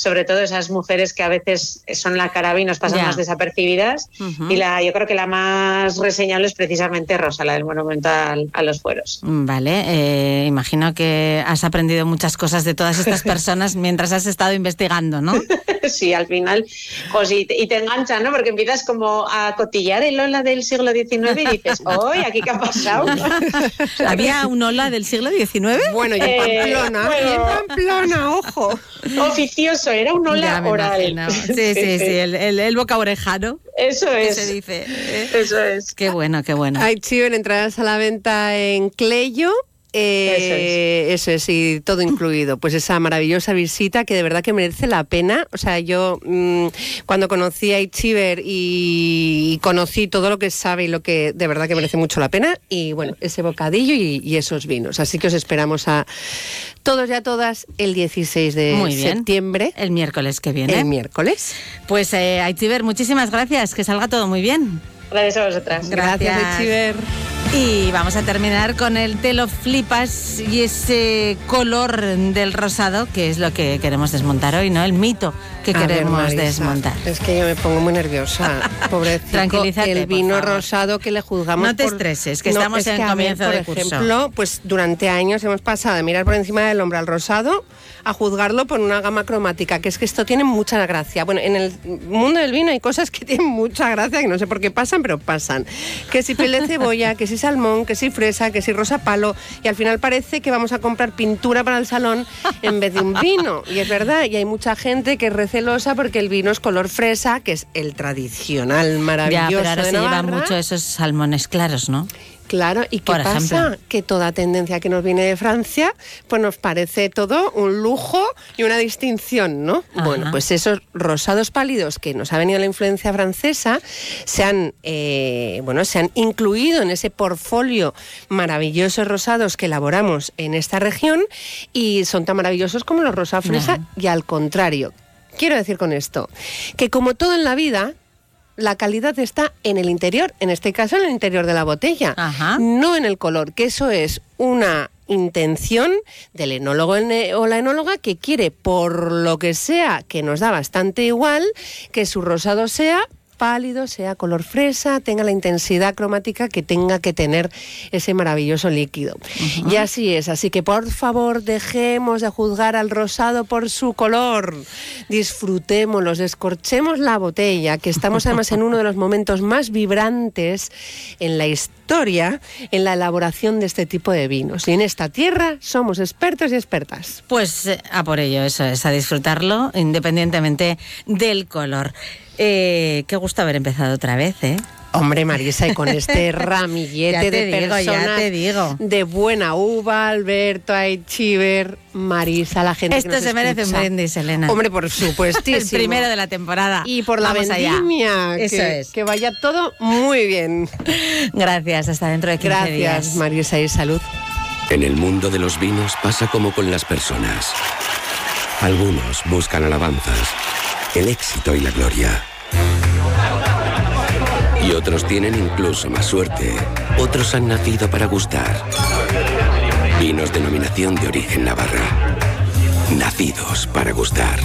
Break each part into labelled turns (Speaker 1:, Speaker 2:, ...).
Speaker 1: sobre todo esas mujeres que a veces son la cara B y nos pasan más desapercibidas. Y yo creo que la más reseñable es precisamente Rosa, la del monumento a los fueros.
Speaker 2: Vale, imagino que has aprendido muchas cosas de todas estas personas mientras has estado investigando, ¿no?
Speaker 1: Sí, al final, pues y te engancha, ¿no? Porque empiezas como a cotillar el Ola del siglo XIX y dices, ¡oy, aquí qué ha pasado!
Speaker 2: ¿Había un Ola del siglo XIX?
Speaker 3: Bueno, y en Pamplona, ojo.
Speaker 1: Oficioso, era un Ola oral.
Speaker 2: Sí, el boca orejano.
Speaker 1: Eso es.
Speaker 2: Se dice.
Speaker 1: Eso es.
Speaker 2: Qué bueno, qué bueno.
Speaker 3: Hay chiven, entradas a la venta en Cleyo. Eso es, y todo incluido. Pues esa maravillosa visita que de verdad que merece la pena. O sea, yo cuando conocí a Itziber y conocí todo lo que sabe y lo que de verdad que merece mucho la pena, y bueno, ese bocadillo y esos vinos. Así que os esperamos a todos y a todas el 16 de septiembre.
Speaker 2: El miércoles que viene.
Speaker 3: El miércoles.
Speaker 2: Pues Itziber, muchísimas gracias, que salga todo muy bien.
Speaker 1: Gracias a vosotras.
Speaker 3: Gracias, Itziber.
Speaker 2: Y vamos a terminar con el te lo flipas y ese color del rosado, que es lo que queremos desmontar hoy, ¿no? El mito que queremos desmontar.
Speaker 3: Es que yo me pongo muy nerviosa, pobrecito.
Speaker 2: Tranquilízate,
Speaker 3: el vino rosado que le juzgamos.
Speaker 2: No te estreses, que estamos en comienzo de curso.
Speaker 3: Por ejemplo, pues durante años hemos pasado de mirar por encima del hombro al rosado a juzgarlo por una gama cromática, que es que esto tiene mucha gracia. Bueno, en el mundo del vino hay cosas que tienen mucha gracia, que no sé por qué pasan, pero pasan. Que si piel de cebolla, que si salmón, que si fresa, que si rosa palo, y al final parece que vamos a comprar pintura para el salón en vez de un vino. Y es verdad, y hay mucha gente que es recelosa porque el vino es color fresa, que es el tradicional maravilloso
Speaker 2: pero ahora
Speaker 3: de
Speaker 2: se
Speaker 3: Navarra.
Speaker 2: llevan mucho esos salmones claros, ¿no?
Speaker 3: Claro, ¿y qué pasa? Que toda tendencia que nos viene de Francia, pues nos parece todo un lujo y una distinción, ¿no?
Speaker 2: Ajá.
Speaker 3: Bueno, pues esos rosados pálidos que nos ha venido la influencia francesa se han incluido en ese portfolio maravillosos rosados que elaboramos en esta región, y son tan maravillosos como los rosa fresa, y al contrario. Quiero decir con esto que, como todo en la vida, la calidad está en el interior, en este caso en el interior de la botella, no en el color, que eso es una intención del enólogo o la enóloga que quiere, por lo que sea, que nos da bastante igual, que su rosado sea pálido, sea color fresa, tenga la intensidad cromática que tenga que tener ese maravilloso líquido. Y así es, así que por favor dejemos de juzgar al rosado por su color, disfrutémoslos, descorchemos la botella, que estamos además en uno de los momentos más vibrantes en la historia, en la elaboración de este tipo de vinos. Y en esta tierra somos expertos y expertas.
Speaker 2: Pues a por ello, eso es, a disfrutarlo independientemente del color. Qué gusto haber empezado otra vez, ¿eh?
Speaker 3: Hombre, Marisa, y con este ramillete de personas de buena uva, Alberto, Itziber, Marisa, la gente
Speaker 2: Esto
Speaker 3: que nos
Speaker 2: se merece
Speaker 3: escucha.
Speaker 2: un brindis, Elena.
Speaker 3: Hombre, por supuestísimo.
Speaker 2: El primero de la temporada.
Speaker 3: Y por la vendimia.
Speaker 2: Eso es.
Speaker 3: Que vaya todo muy bien.
Speaker 2: Gracias, hasta dentro de 15 días.
Speaker 3: Gracias, Marisa, y salud.
Speaker 4: En el mundo de los vinos pasa como con las personas. Algunos buscan alabanzas, el éxito y la gloria. Y otros tienen incluso más suerte. Otros han nacido para gustar. Vinos denominación de origen Navarra. Nacidos para gustar.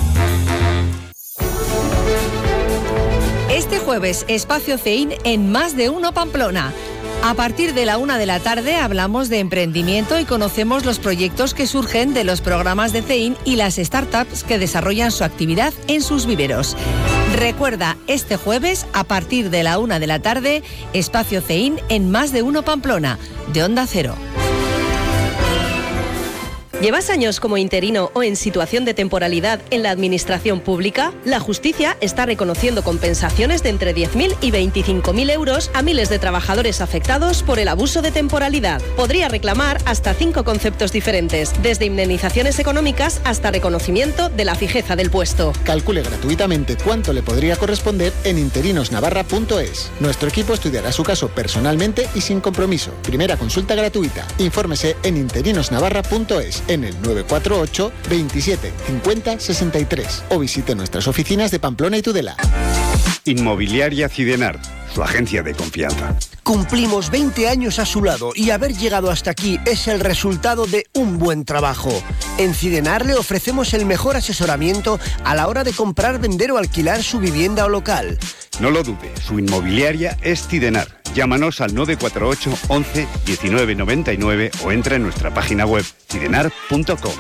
Speaker 5: Este jueves, Espacio CEIN en Más de Uno Pamplona. A partir de la 1 de la tarde hablamos de emprendimiento y conocemos los proyectos que surgen de los programas de CEIN y las startups que desarrollan su actividad en sus viveros. Recuerda, este jueves, a partir de la 1 de la tarde, Espacio CEIN en Más de Uno Pamplona, de Onda Cero.
Speaker 6: ¿Llevas años como interino o en situación de temporalidad en la administración pública? La justicia está reconociendo compensaciones de entre 10.000 y 25.000 euros a miles de trabajadores afectados por el abuso de temporalidad. Podría reclamar hasta 5 conceptos diferentes, desde indemnizaciones económicas hasta reconocimiento de la fijeza del puesto.
Speaker 7: Calcule gratuitamente cuánto le podría corresponder en interinosnavarra.es. Nuestro equipo estudiará su caso personalmente y sin compromiso. Primera consulta gratuita. Infórmese en interinosnavarra.es, en el 948 27 50 63, o visite nuestras oficinas de Pamplona y Tudela.
Speaker 8: Inmobiliaria Cidenar. su agencia de confianza.
Speaker 9: Cumplimos 20 años a su lado y haber llegado hasta aquí es el resultado de un buen trabajo. En Cidenar le ofrecemos el mejor asesoramiento a la hora de comprar, vender o alquilar su vivienda o local.
Speaker 8: No lo dude, su inmobiliaria es Cidenar. Llámanos al 948 11 19 99 o entra en nuestra página web cidenar.com.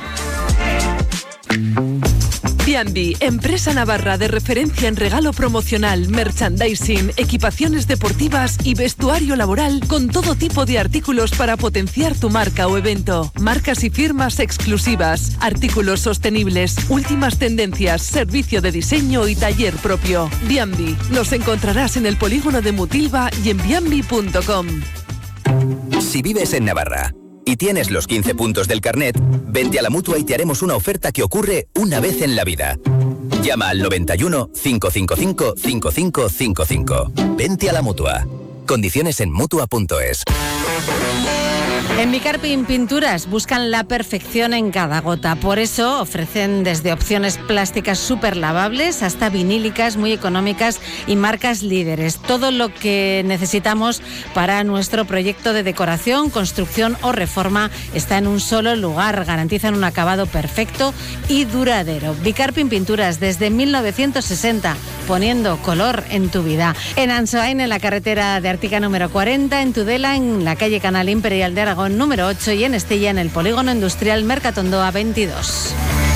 Speaker 10: B&B, empresa navarra de referencia en regalo promocional, merchandising, equipaciones deportivas y vestuario laboral con todo tipo de artículos para potenciar tu marca o evento. Marcas y firmas exclusivas, artículos sostenibles, últimas tendencias, servicio de diseño y taller propio. B&B, nos encontrarás en el polígono de Mutilva y en b&b.com.
Speaker 11: Si vives en Navarra y tienes los 15 puntos del carnet, vente a la Mutua y te haremos una oferta que ocurre una vez en la vida. Llama al 91 555 5555. Vente a la Mutua. Condiciones en Mutua.es.
Speaker 2: En Bicarpin Pinturas buscan la perfección en cada gota. Por eso ofrecen desde opciones plásticas súper lavables hasta vinílicas muy económicas y marcas líderes. Todo lo que necesitamos para nuestro proyecto de decoración, construcción o reforma está en un solo lugar. Garantizan un acabado perfecto y duradero. Bicarpin Pinturas desde 1960, poniendo color en tu vida. En Ansoain, en la carretera de Artica número 40, en Tudela, en la calle Canal Imperial de Aragón número 8 y en Estella, en el polígono industrial Mercatondoa 22.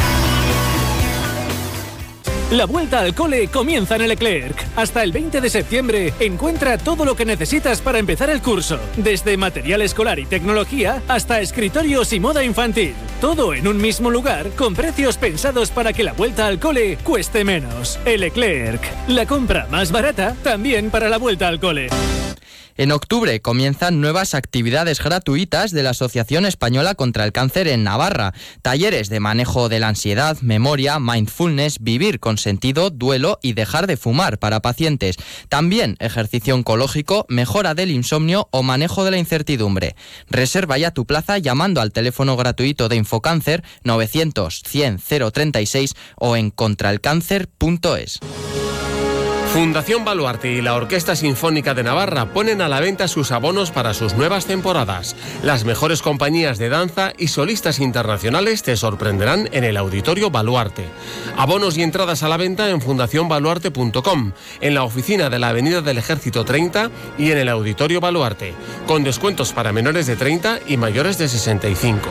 Speaker 12: La vuelta al cole comienza en el Leclerc. Hasta el 20 de septiembre encuentra todo lo que necesitas para empezar el curso. Desde material escolar y tecnología hasta escritorios y moda infantil. Todo en un mismo lugar con precios pensados para que la vuelta al cole cueste menos. El Leclerc. La compra más barata también para la vuelta al cole.
Speaker 13: En octubre comienzan nuevas actividades gratuitas de la Asociación Española contra el Cáncer en Navarra. Talleres de manejo de la ansiedad, memoria, mindfulness, vivir con sentido, duelo y dejar de fumar para pacientes. También ejercicio oncológico, mejora del insomnio o manejo de la incertidumbre. Reserva ya tu plaza llamando al teléfono gratuito de Infocáncer 900 100 036 o en contraelcáncer.es.
Speaker 14: Fundación Baluarte y la Orquesta Sinfónica de Navarra ponen a la venta sus abonos para sus nuevas temporadas. Las mejores compañías de danza y solistas internacionales te sorprenderán en el Auditorio Baluarte. Abonos y entradas a la venta en fundacionbaluarte.com, en la oficina de la Avenida del Ejército 30 y en el Auditorio Baluarte, con descuentos para menores de 30 y mayores de 65.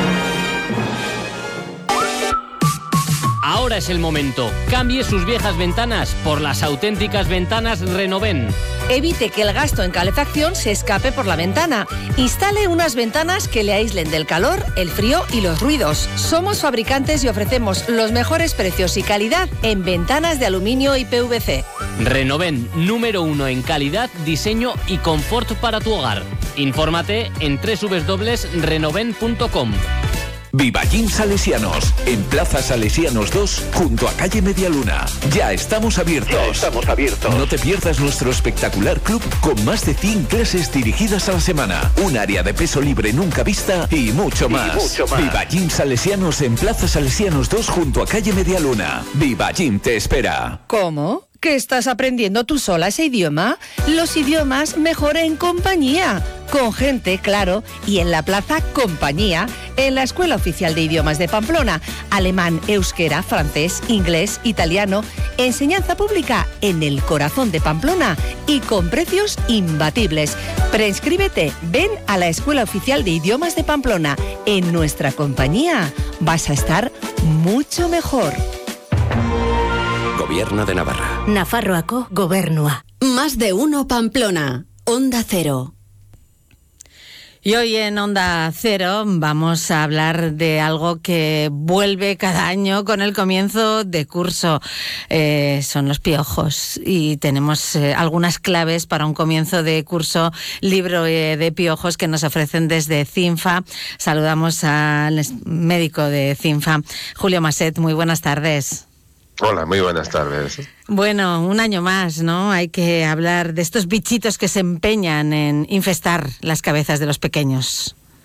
Speaker 15: Ahora es el momento. Cambie sus viejas ventanas por las auténticas ventanas Renoven.
Speaker 5: Evite que el gasto en calefacción se escape por la ventana. Instale unas ventanas que le aíslen del calor, el frío y los ruidos. Somos fabricantes y ofrecemos los mejores precios y calidad en ventanas de aluminio y PVC.
Speaker 15: Renoven, número 1 en calidad, diseño y confort para tu hogar. Infórmate en www.renoven.com.
Speaker 16: Viva Gym Salesianos, en Plaza Salesianos 2, junto a calle Medialuna. Ya estamos abiertos. No te pierdas nuestro espectacular club con más de 100 clases dirigidas a la semana, un área de peso libre nunca vista y mucho más. Viva Gym Salesianos en Plaza Salesianos 2, junto a calle Medialuna. Viva Gym te espera.
Speaker 5: ¿Cómo? ¿Que estás aprendiendo tú sola ese idioma? Los idiomas mejor en compañía. Con gente, claro, y en la Plaza Compañía, en la Escuela Oficial de Idiomas de Pamplona. Alemán, euskera, francés, inglés, italiano. Enseñanza pública en el corazón de Pamplona y con precios imbatibles. Preinscríbete, ven a la Escuela Oficial de Idiomas de Pamplona. En nuestra compañía vas a estar mucho mejor.
Speaker 4: Gobierno de Navarra.
Speaker 17: Nafarroako Gobernua. Más de uno Pamplona. Onda Cero.
Speaker 2: Y hoy en Onda Cero vamos a hablar de algo que vuelve cada año con el comienzo de curso. Son los piojos y tenemos algunas claves para un comienzo de curso, libro de piojos que nos ofrecen desde CINFA. Saludamos al médico de CINFA, Julio Maset. Muy buenas tardes.
Speaker 18: Hola, muy buenas tardes.
Speaker 2: Bueno, un año más, ¿no? Hay que hablar de estos bichitos que se empeñan en infestar las cabezas de los pequeños.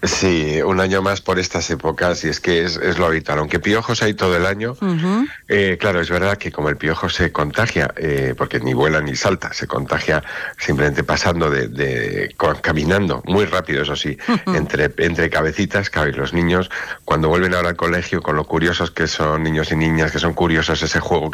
Speaker 18: Sí, un año más por estas épocas, y es que es lo habitual. Aunque piojos hay todo el año, claro, es verdad que como el piojo se contagia, porque ni vuela ni salta, se contagia simplemente pasando caminando muy rápido, eso sí, entre cabecitas. Claro, y los niños, cuando vuelven ahora al colegio, con lo curiosos que son niños y niñas, que son curiosos, ese juego